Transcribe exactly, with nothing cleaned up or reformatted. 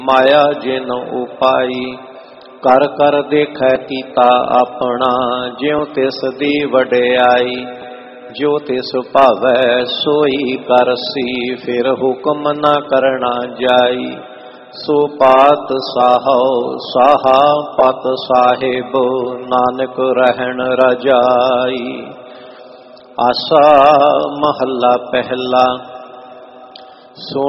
माया जिन उपाई कर कर देखै कीता अपना ज्यों तिस दी वडियाई जो तिस भावै सोई करसी फिर हुक्म न करना जाई सो पात साहो साहा पत साहिब नानक रहन रजाई। आसा महला पहला। सो